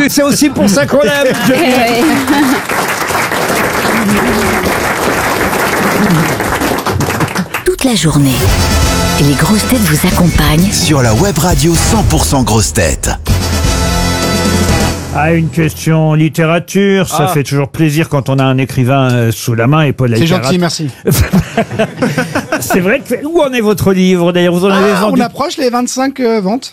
C'est aussi pour ça qu'on l'aime. Toute la journée, les grosses têtes vous accompagnent sur la web radio 100% grosses têtes. Ah, une question littérature, ça fait toujours plaisir quand on a un écrivain sous la main et Paul C'est Elkarat. gentil, merci. C'est vrai que... Où en est votre livre d'ailleurs? Vous en avez vendu? On approche les 25 ventes.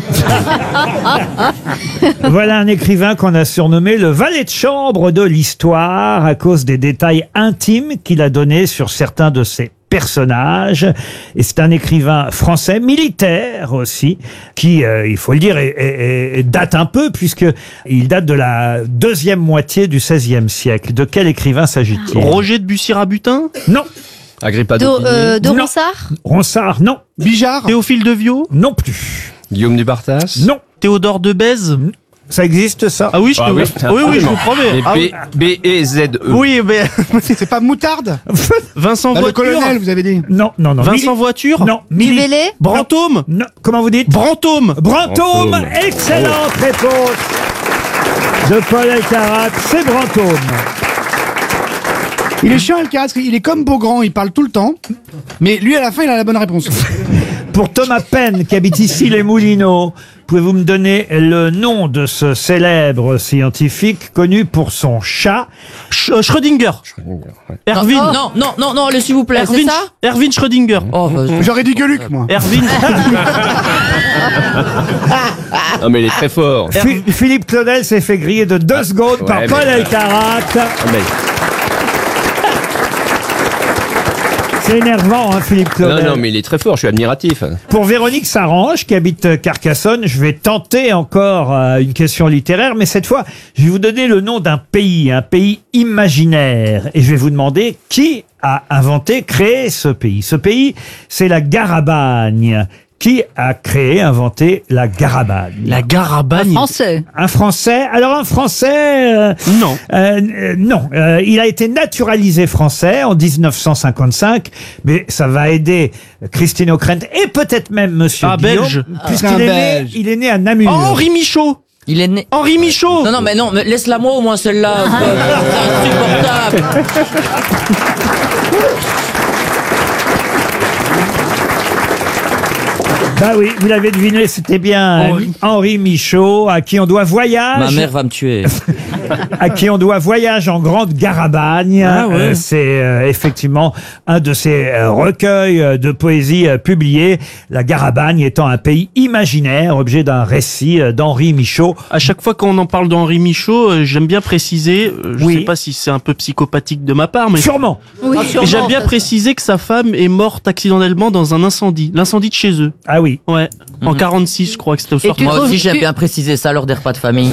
Voilà un écrivain qu'on a surnommé le valet de chambre de l'histoire à cause des détails intimes qu'il a donnés sur certains de ses personnages. Et c'est un écrivain français, militaire aussi, qui, il faut le dire, date un peu, puisqu'il date de la deuxième moitié du XVIe siècle. De quel écrivain s'agit-il? Roger de Bussy-Rabutin? Non. Agrippa De Non. Ronsard? Ronsard, non. Bijard. Théophile de Viau? Non plus. Guillaume du Bartas? Non. Théodore de Bèze? Ça existe, ça? Ah oui, je Ah oui, oui, je vous promets. Ah oui. B-E-Z-E. Oui, mais C'est pas Moutarde. Vincent Bah, le Voiture? colonel, vous avez dit. Non. Vincent Voiture? Non. Dubélé? Brantôme? Non. Comment vous dites? Brantôme? Brantôme. Brantôme. Excellente réponse de Paul Elkarat. C'est Brantôme. Il est chiant, Elkarat, il est comme Beaugrand, il parle tout le temps. Mais lui, à la fin, il a la bonne réponse. Pour Thomas Penn, qui habite ici les Moulineaux, pouvez-vous me donner le nom de ce célèbre scientifique connu pour son chat? Schrödinger. Erwin. Non, s'il vous plaît, c'est Erwin, ça? Erwin Schrödinger. Oh, J'aurais dit Gueuluc, moi. Erwin. Non, mais il est très fort. Philippe Claudel s'est fait griller de 2 secondes par ouais, Paul mais- Elkarat. Ah, mais- C'est énervant, hein, Philippe Claudel. Non, mais il est très fort, je suis admiratif. Pour Véronique Sarange, qui habite Carcassonne, je vais tenter encore une question littéraire, mais cette fois, je vais vous donner le nom d'un pays imaginaire. Et je vais vous demander qui a créé ce pays. Ce pays, c'est la Garabagne. Qui a inventé la Garabagne? La Garabagne. Français. Un Français. Alors un Français. Non. Non. Il a été naturalisé français en 1955, mais ça va aider Christine O'Krent et peut-être même Monsieur Guillaume, belge. puisqu'il est né, Belge. il est né à Namur. Oh, Henri Michaud. Il est né. Henri Michaud. Non, mais laisse-la moi au moins celle-là. C'est insupportable. Bah oui, vous l'avez deviné, c'était bien Henri Michaud, à qui on doit Voyage. Ma mère va me tuer. À qui on doit Voyage en Grande Garabagne. Ah ouais. C'est effectivement un de ces recueils de poésie publiés. La Garabagne étant un pays imaginaire, objet d'un récit d'Henri Michaud. À chaque fois qu'on en parle d'Henri Michaud, j'aime bien préciser, je Oui. sais pas si c'est un peu psychopathique de ma part, mais Sûrement. Oui, j'aime bien préciser que sa femme est morte accidentellement dans un incendie. L'incendie de chez eux. Ah oui. Ouais. En 46, je crois que c'était au soir. Moi aussi, j'aime bien préciser ça lors des repas de famille.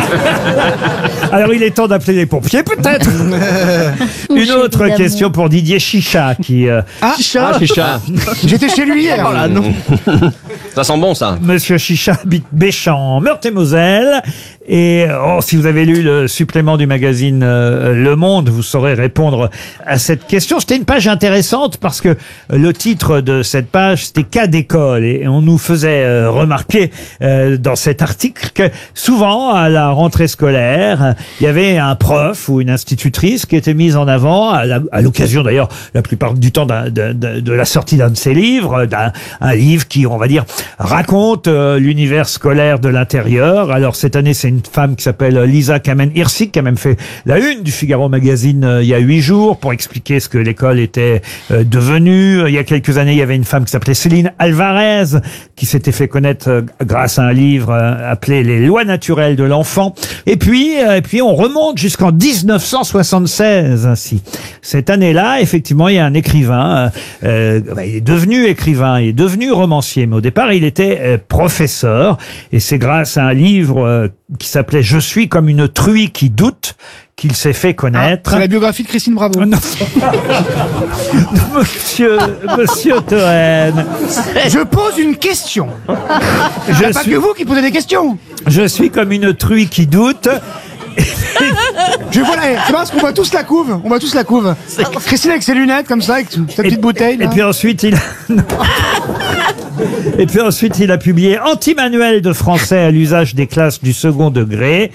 Alors il est temps d'appeler les pompiers, peut-être. Une autre question pour Didier Chicha, qui... Ah, Ah, Chicha. j'étais chez lui hier. Ah non. Ça sent bon, ça. Monsieur Chicha habite Béchamp, en Meurthe-et-Moselle. Et si vous avez lu le supplément du magazine Le Monde, vous saurez répondre à cette question. C'était une page intéressante parce que le titre de cette page, c'était cas d'école. Et on nous faisait remarquer dans cet article que souvent, à la rentrée scolaire, il y avait un prof ou une institutrice qui était mise en avant, à l'occasion d'ailleurs, la plupart du temps, de la sortie d'un de ses livres, un livre qui, on va dire, raconte l'univers scolaire de l'intérieur. Alors cette année, c'est une femme qui s'appelle Lisa Kamen-Hirsig, qui a même fait la une du Figaro Magazine il y a 8 jours pour expliquer ce que l'école était devenue. Il y a quelques années, il y avait une femme qui s'appelait Céline Alvarez, qui s'était fait connaître grâce à un livre appelé Les lois naturelles de l'enfant. Et puis on remonte jusqu'en 1976 ainsi. Cette année-là, effectivement, il y a un écrivain, il est devenu écrivain, il est devenu romancier, mais au départ, il était professeur, et c'est grâce à un livre qui s'appelait « Je suis comme une truie qui doute » qu'il s'est fait connaître. C'est la biographie de Christine Bravo. Non. Monsieur Toen. Je pose une question. Je Pas suis, que vous qui posez des questions. je suis comme une truie qui doute. C'est parce qu'on voit tous la couve. On voit tous la couve. Christine avec ses lunettes comme ça, avec sa petite bouteille. Et là. puis ensuite, il a publié Anti-manuel de français à l'usage des classes du second degré.